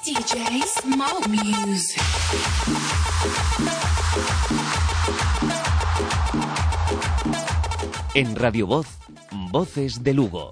DJ Smoke Music. En Radio Voz, Voces de Lugo.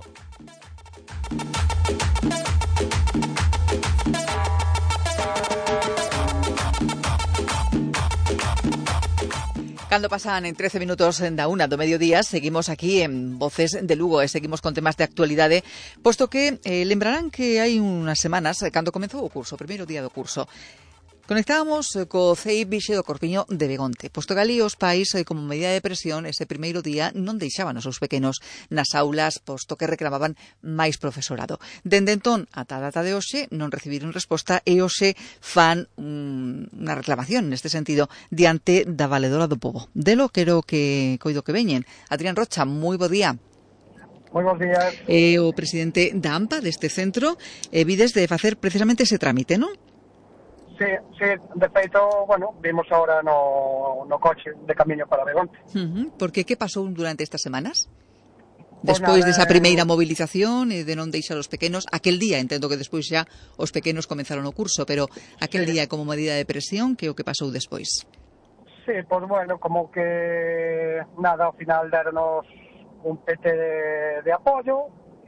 Cando pasan en 13 minutos da una do mediodía, seguimos aquí en Voces de Lugo e seguimos con temas de actualidade, posto que lembrarán que hai unhas semanas, cando comezou o curso, o primeiro día do curso, conectábamos co CEI Vixe do Corpiño de Begonte, posto que ali os pais, como medida de presión, ese primeiro día non deixaban os seus pequenos nas aulas, posto que reclamaban máis profesorado. Dende entón, ata a data de hoxe, non recibiron resposta e hoxe fan unha reclamación neste sentido diante da Valedora do Pobo. Delo quero que coido que veñen. Adrián Rocha, moi bo día. Moi bons días. O presidente da AMPA deste centro, vides de facer precisamente ese trámite, non? Sí, de feito, bueno, vimos ahora no coche de camiño para Begonte. Porque que pasou durante estas semanas? Pues Despois nada, desa primeira movilización e de non deixar os pequenos, aquel día, entendo que despois xa os pequenos comenzaron o curso, pero aquel día como medida de presión, que é o que pasou despois? Sí, pues bueno, como que nada, ao final deronos un PT de apoio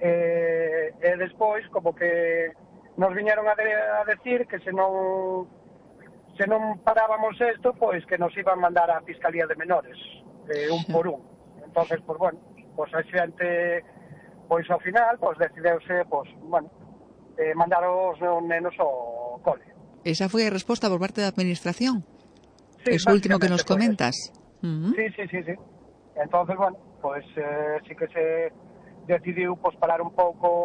e despois como que nos viñeron a decir que se non parábamos isto, pois que nos iban a mandar á Fiscalía de Menores, un por un. Entonces, pues bueno, pues a xente, pois ao final, pues decideuse, pues bueno, mandar os nenos ao cole. Esa foi a resposta por parte da Administración? Sí, Eso último que nos comentas. Sí. Entonces, bueno, pues sí que se decidiu pues parar un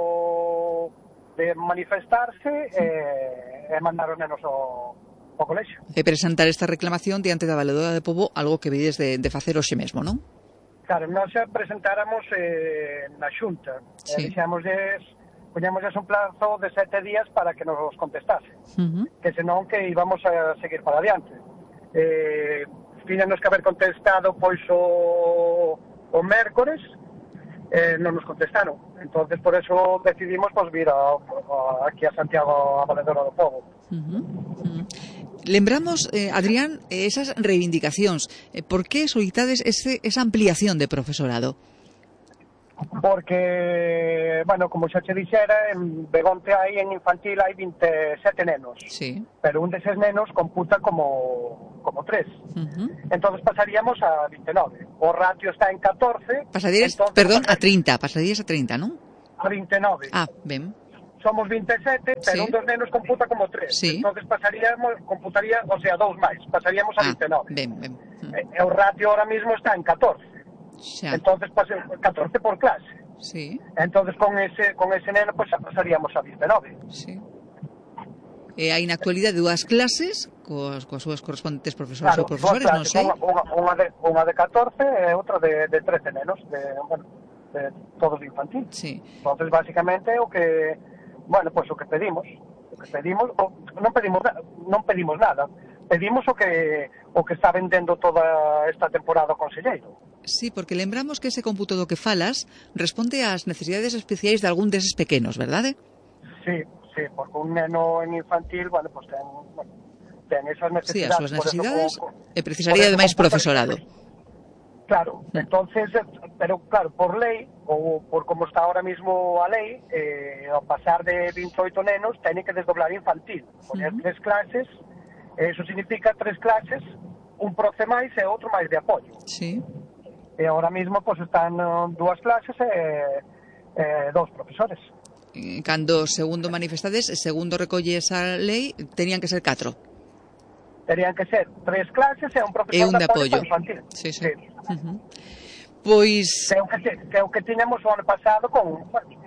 pouco de manifestarse e mandar os nenos ao colexio. E presentar esta reclamación diante da Valedora de Pobo, algo que vedes de facer hoxe mesmo, non? Claro, nós xa presentáramos na Xunta. Sí. Poñámosles un plazo de 7 días para que nos contestase. Que senón que íbamos a seguir para adiante. Tiñanos que haber contestado pois o mércores, non nos contestaron. Entonces, por eso decidimos pues, vir aquí a Santiago, a Valedora do Pobo. Lembramos, Adrián, esas reivindicacións. Por que solicitades esa ampliación de profesorado? Porque, bueno, como xa che dixera, en Begonte hai en infantil hai 27 nenos. Sí. Pero un deses nenos computa como 3. Entonces pasaríamos a 29. O ratio está en 14. Pasarías, entonces, perdón, a 30. Pasarías a 30, non? A 29. Ah, ben. Somos 27, pero Sí. un dos nenos computa como 3. Sí. Entonces computaría, o sea, 2 máis. Pasaríamos a 29. Ben. E o ratio ahora mismo está en 14. Xa. Entonces, 14 por clase. Sí. Entonces, con ese neno, pues xa pasaríamos a 19. Sí. Hai na actualidade 2 clases coas súas correspondentes profesoras ou profesores, non sei. Unha de 14 e outra de 13 nenos, de todos de infantil. Sí. Entonces, básicamente, o que pedimos, non pedimos nada. Pedimos o que está vendendo toda esta temporada o conselleiro. Sí, porque lembramos que ese cómputo do que falas responde ás necesidades especiais de algún deses pequenos, verdade? Sí, porque un neno en infantil, pues ten esas necesidades. Sí, as súas necesidades e precisaría de máis profesorado. Claro, entonces, pero claro, por lei, ou por como está ahora mismo a lei, ao pasar de 28 nenos, teñen que desdoblar infantil. Poner 3 clases, eso significa 3 clases, un profe máis e outro máis de apoio. Sí. E ahora mismo pues están 2 clases e 2 profesores. Cando segundo manifestades, segundo recolle esa lei, tenían que ser 4. Terían que ser 3 clases e un profesor E un de apoio. para infantil. Sí. Pois... Que o que tiñamos o ano pasado con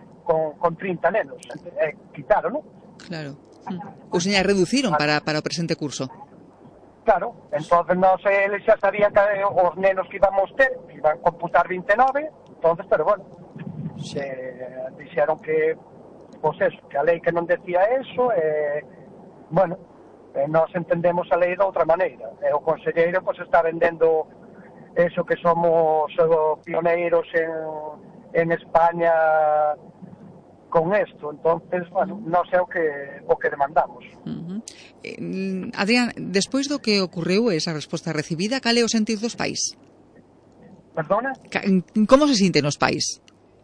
30 nenos. Quitaron, non? Claro. Ou seña, reduciron para o presente curso. Claro, entonces eles xa sabían que os nenos que íbamos ter iban a computar 29, entonces, pero bueno, dixeron que, pues eso, que a lei que non decía eso, bueno, nós entendemos a lei de outra maneira, e o conselleiro pues está vendendo eso que somos pioneiros en España con esto. Entonces, bueno, non sei o que demandamos. Adrián, despois do que ocorreu esa resposta recibida, cal é o sentir dos pais? Perdona? Como se sinten os pais?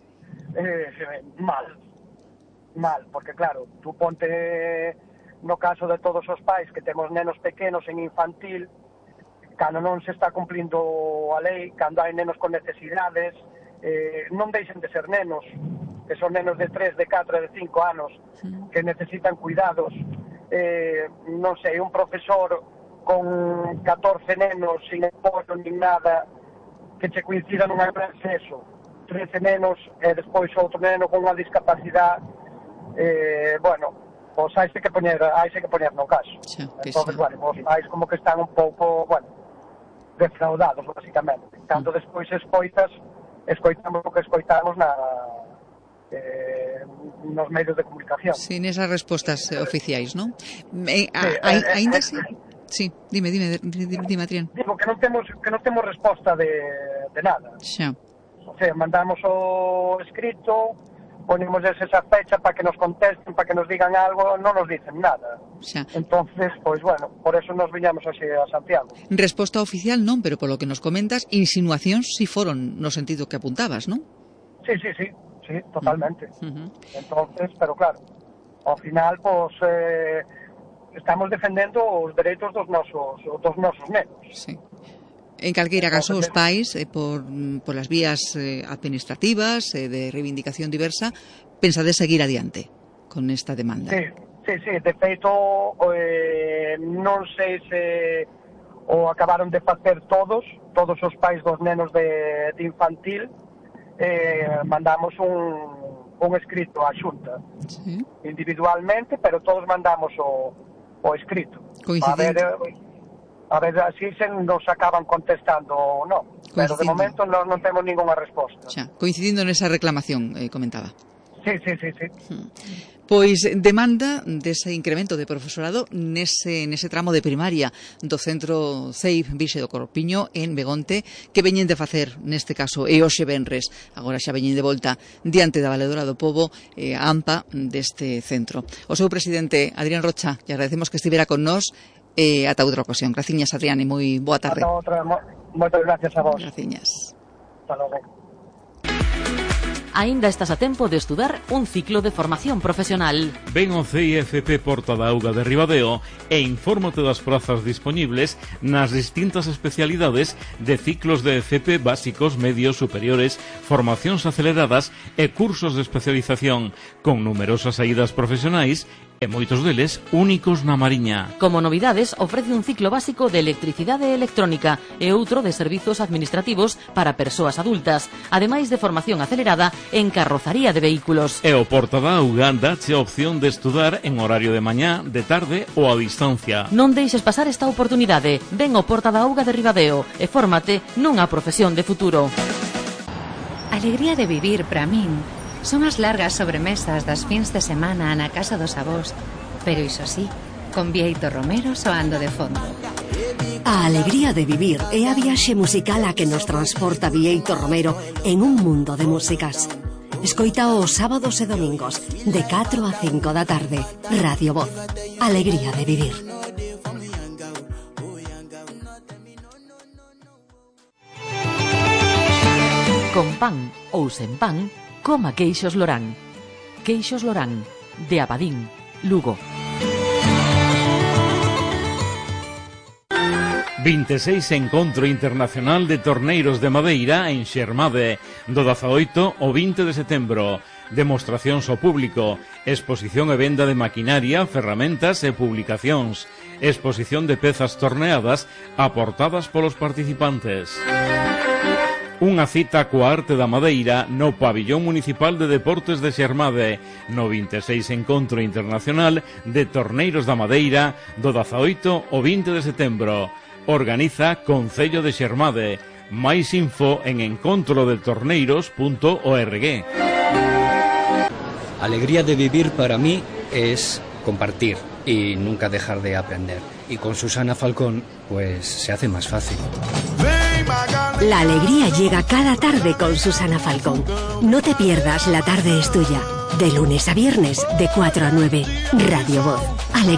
Mal, porque claro, tú ponte no caso de todos os pais que temos nenos pequenos en infantil, cando non se está cumplindo a lei, cando hai nenos con necesidades, non deixen de ser nenos, que son nenos de 3, de 4, de 5 anos, que necesitan cuidados. Non sei, un profesor con 14 nenos sin apoio nin nada, que che coincida nunha clase eso, 13 nenos e despois outro neno con unha discapacidade, bueno, pois hai que poñer no caso. Entón, bueno, os pais como que están un pouco, bueno, defraudados, basicamente. Cando despois escoitamos o que escoitamos nos medios de comunicación. Sí, nesas respostas oficiais, non? Ainda así... Sí, dime, Adrián. Digo que non temos resposta de nada. Xa. O sea, mandamos o escrito, ponemos esa fecha para que nos contesten, para que nos digan algo, non nos dicen nada. Xa. Entonces, pois bueno, por eso nos viñamos hoxe a Santiago. Resposta oficial non, pero polo que nos comentas, insinuacións si foron no sentido que apuntabas, non? Sí, totalmente. Entonces, pero claro, ao final, pois, estamos defendendo os dereitos dos nosos nenos. Sí. En calqueira caso, os pais, por as vías administrativas, de reivindicación diversa, pensades seguir adiante con esta demanda. Sí. De feito, non sei se o acabaron de facer todos os pais dos nenos de infantil, mandamos un escrito á Xunta, individualmente, pero todos mandamos o escrito. A ver así se nos acaban contestando ou non. Pero de momento non temos ningunha resposta. Xa, coincidindo nesa reclamación, comentaba. Sí. Pois demanda dese incremento de profesorado nese tramo de primaria do Centro CEIP Vixe do Corpiño en Begonte, que veñen de facer neste caso e hoxe venres, agora xa veñen de volta diante da Valedora do Pobo, a AMPA deste centro. O seu presidente, Adrián Rocha, lle agradecemos que estivera con nós ata outra ocasión. Graciñas, Adrián, e moi boa tarde. Ata outra, moitas gracias a vos. Graciñas. Hasta logo. Aínda estás a tempo de estudar un ciclo de formación profesional. Ven ao CIFP Porta da Auga de Ribadeo e infórmate das prazas dispoñibles nas distintas especialidades de ciclos de FP básicos, medios, superiores, formacións aceleradas e cursos de especialización, con numerosas saídas profesionais e moitos deles únicos na Mariña. Como novidades, ofrece un ciclo básico de electricidade e electrónica e outro de servizos administrativos para persoas adultas, ademais de formación acelerada en carrozaría de vehículos. E o Porta da Auga dache a opción de estudar en horario de mañá, de tarde ou a distancia. Non deixes pasar esta oportunidade. Ven ao Porta da Auga de Ribadeo e fórmate nunha profesión de futuro. Alegría de vivir para min son as largas sobremesas das fins de semana na casa dos avós, pero iso sí, con Bieito Romero soando de fondo. A alegría de vivir é a viaxe musical a que nos transporta Bieito Romero en un mundo de músicas. Escoita os sábados e domingos de 4 a 5 da tarde. Radio Voz. Alegría de vivir. Con pan ou sen pan, coma Queixos Lorán. Queixos Lorán, de Abadín, Lugo. 26 Encontro Internacional de Torneiros de Madeira en Xermade, do 18 ao 20 de setembro. Demostracións ao público, exposición e venda de maquinaria, ferramentas e publicacións, exposición de pezas torneadas aportadas polos participantes. Unha cita coa arte da madeira no Pabillón Municipal de Deportes de Xermade, no 26 Encontro Internacional de Torneiros da Madeira, do 18 ao 20 de setembro. Organiza Concello de Xermade. Máis info en encontrodetorneiros.org. Alegría de vivir para mí es compartir y nunca dejar de aprender. Y con Susana Falcón, pues se hace más fácil. La alegría llega cada tarde con Susana Falcón. No te pierdas La tarde es tuya. De lunes a viernes, de 4 a 9. Radio Voz.